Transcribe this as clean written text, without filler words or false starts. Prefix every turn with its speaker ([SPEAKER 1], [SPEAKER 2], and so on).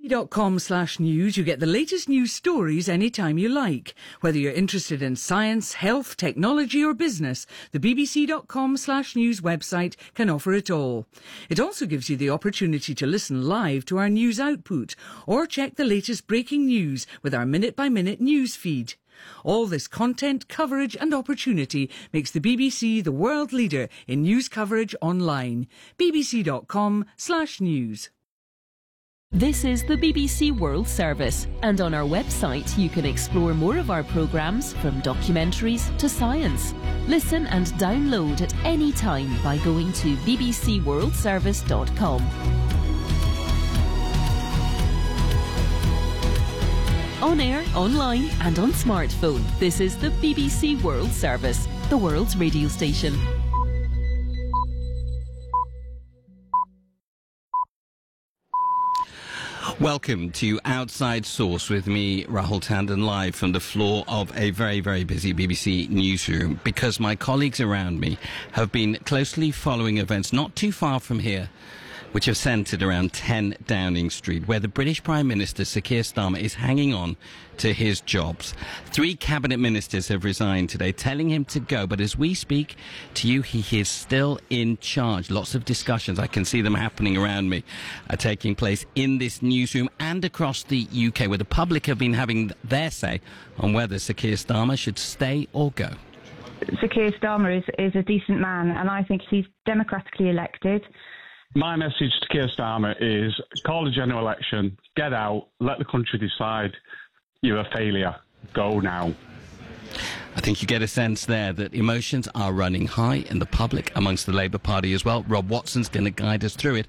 [SPEAKER 1] bbc.com/news, you get the latest news stories anytime you like. Whether you're interested in science, health, technology or business, the bbc.com/news website can offer it all. It also gives you the opportunity to listen live to our news output or check the latest breaking news with our minute-by-minute news feed. All this content, coverage and opportunity makes the BBC the world leader in news coverage online. bbc.com/news.
[SPEAKER 2] This is the BBC World Service, and on our website you can explore more of our programmes, from documentaries to science. Listen and download at any time by going to bbcworldservice.com. On air, online and on smartphone, this is the BBC World Service, the world's radio station.
[SPEAKER 3] Welcome to Outside Source with me, Rahul Tandon, live from the floor of a very, very busy BBC newsroom, because my colleagues around me have been closely following events not too far from here, which have centred around 10 Downing Street, where the British Prime Minister, Sir Keir Starmer, is hanging on to his jobs. 3 cabinet ministers have resigned today, telling him to go. But as we speak to you, he is still in charge. Lots of discussions, I can see them happening around me, are taking place in this newsroom and across the UK, where the public have been having their say on whether Sir Keir Starmer should stay or go.
[SPEAKER 4] Sir Keir Starmer is a decent man, and I think he's democratically elected.
[SPEAKER 5] My message to Keir Starmer is call a general election, get out, let the country decide. You're a failure. Go now.
[SPEAKER 3] I think you get a sense there that emotions are running high in the public, amongst the Labour Party as well. Rob Watson's going to guide us through it